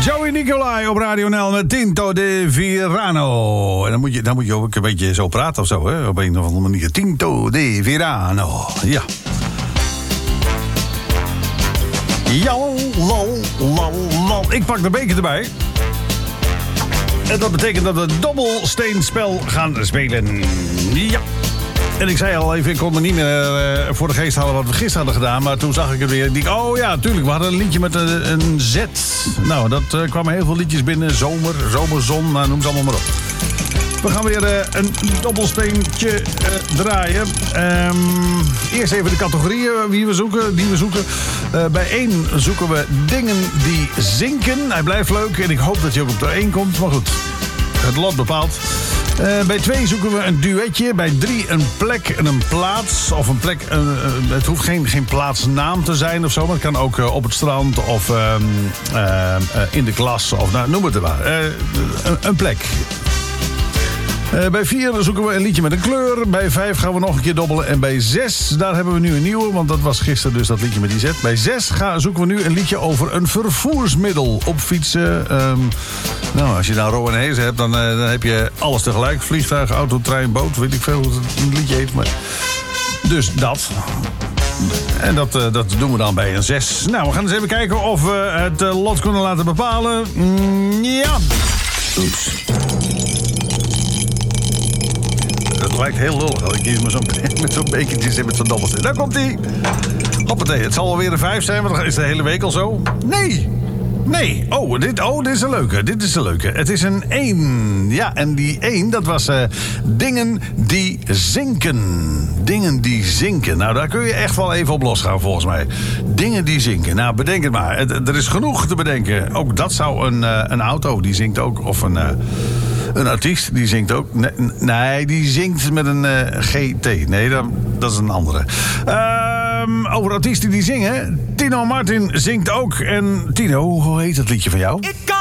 Joey Nicolai op Radio NL met Tinto de Verano. En dan moet je ook een beetje zo praten of zo, hè? Op een of andere manier. Tinto de Verano. Ja. Jal, lal, lal, lal. Ik pak de beker erbij. En dat betekent dat we dobbelsteenspel gaan spelen. Ja. En ik zei al even, ik kon me niet meer voor de geest halen wat we gisteren hadden gedaan. Maar toen zag ik het weer. Ik dacht, oh ja, tuurlijk, we hadden een liedje met een Z. Nou, dat kwamen heel veel liedjes binnen. Zomerzon, nou, noem ze allemaal maar op. We gaan weer een dobbelsteentje draaien. Eerst even de categorieën die we zoeken. Bij 1 zoeken we dingen die zinken. Hij blijft leuk en ik hoop dat je ook op de 1 komt. Maar goed, het lot bepaalt. Bij 2 zoeken we een duetje. Bij 3 een plek en een plaats. Of een plek, het hoeft geen plaatsnaam te zijn of zo. Maar het kan ook op het strand of in de klas. Of nou, noem het maar. Een plek. Bij 4 zoeken we een liedje met een kleur. Bij 5 gaan we nog een keer dobbelen. En bij 6, daar hebben we nu een nieuwe. Want dat was gisteren dus dat liedje met die Z. Bij 6 zoeken we nu een liedje over een vervoersmiddel. Op fietsen. Nou, als je nou Ro en Hezen hebt, dan heb je alles tegelijk. Vliegtuig, auto, trein, boot. Weet ik veel hoe het liedje heet. Maar... Dus dat. En dat doen we dan bij een 6. Nou, we gaan eens even kijken of we het lot kunnen laten bepalen. Ja. Oeps. Het lijkt heel lullig dat ik hier met zo'n bekertje zit met zo'n dobbelsteen. Daar komt hij. Hoppatee, het zal wel weer een 5 zijn, want is de hele week al zo. Nee. Oh, dit is een leuke. Het is een 1. Ja, en die 1, dat was dingen die zinken. Dingen die zinken. Nou, daar kun je echt wel even op losgaan, volgens mij. Dingen die zinken. Nou, bedenk het maar. Er is genoeg te bedenken. Ook dat zou een auto, die zinkt ook. Of een artiest, die zingt ook. Nee, die zingt met een GT. Nee, dat is een andere. Over artiesten die zingen. Tino Martin zingt ook. En Tino, hoe heet het liedje van jou?